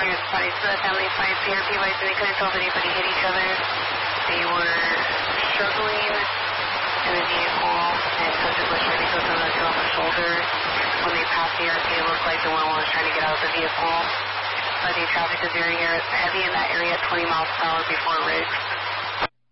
Here's parties to the family, 5 PRP lights, and they couldn't tell if anybody hit each other. They were struggling in the vehicle, and subject was trying to go someone on the shoulder. When they passed the RP, it looked like the one was trying to get out of the vehicle. But the traffic is very heavy in that area at 20 miles per hour before Riggs.